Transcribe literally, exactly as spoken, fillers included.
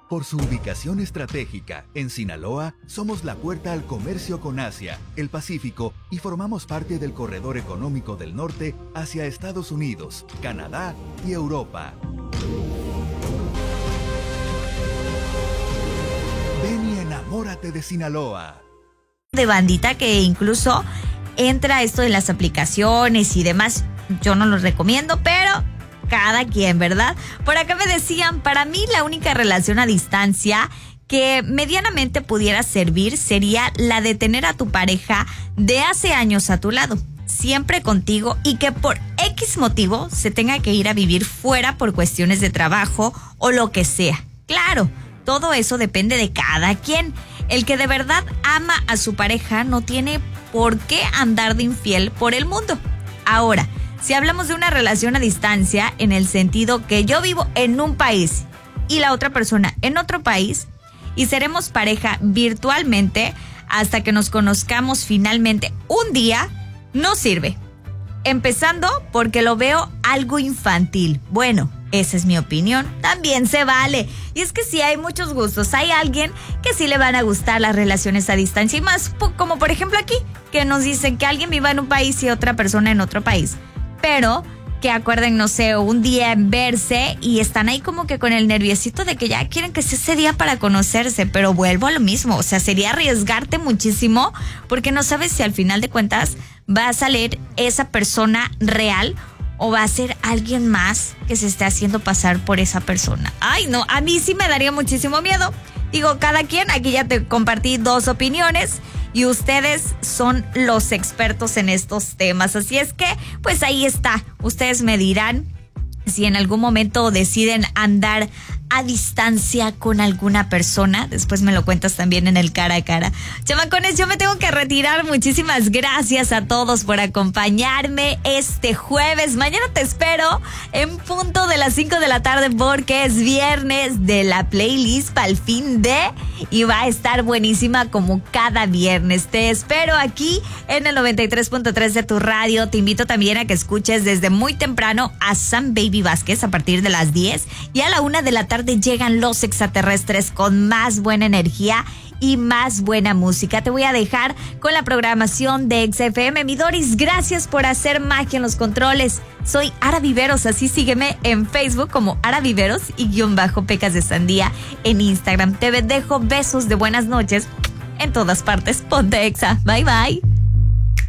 Por su ubicación estratégica, en Sinaloa, somos la puerta al comercio con Asia, el Pacífico y formamos parte del corredor económico del norte hacia Estados Unidos, Canadá y Europa. Ven y enamórate de Sinaloa. De bandita que incluso entra esto de las aplicaciones y demás, yo no los recomiendo, pero cada quien, ¿verdad? Por acá me decían, para mí la única relación a distancia que medianamente pudiera servir sería la de tener a tu pareja de hace años a tu lado, siempre contigo, y que por X motivo se tenga que ir a vivir fuera por cuestiones de trabajo o lo que sea. Claro, todo eso depende de cada quien. El que de verdad ama a su pareja no tiene por qué andar de infiel por el mundo. Ahora, si hablamos de una relación a distancia, en el sentido que yo vivo en un país y la otra persona en otro país, y seremos pareja virtualmente hasta que nos conozcamos finalmente un día, no sirve. Empezando porque lo veo algo infantil. Bueno, esa es mi opinión. También se vale. Y es que sí hay muchos gustos. Hay alguien que sí le van a gustar las relaciones a distancia, y más como por ejemplo aquí, que nos dicen que alguien viva en un país y otra persona en otro país. Pero que acuerden, no sé, un día en verse y están ahí como que con el nerviosito de que ya quieren que sea ese día para conocerse, pero vuelvo a lo mismo, o sea, sería arriesgarte muchísimo porque no sabes si al final de cuentas va a salir esa persona real o va a ser alguien más que se esté haciendo pasar por esa persona. Ay, no, a mí sí me daría muchísimo miedo. Digo, cada quien, aquí ya te compartí dos opiniones y ustedes son los expertos en estos temas. Así es que, pues ahí está. Ustedes me dirán si en algún momento deciden andar a distancia con alguna persona. Después me lo cuentas también en el cara a cara. Chamacones, yo me tengo que retirar. Muchísimas gracias a todos por acompañarme este jueves. Mañana te espero en punto de las cinco de la tarde porque es viernes de la playlist para el fin de, y va a estar buenísima como cada viernes. Te espero aquí en el noventa y tres punto tres de tu radio. Te invito también a que escuches desde muy temprano a Sam Baby Vázquez a partir de las diez, y a la una de la tarde llegan los extraterrestres con más buena energía y más buena música. Te voy a dejar con la programación de X F M. Mi Doris, gracias por hacer magia en los controles. Soy Ara Viveros, así sígueme en Facebook como Ara Viveros y guión bajo Pecas de Sandía en Instagram. Te dejo besos de buenas noches en todas partes. Ponte Exa. Bye bye.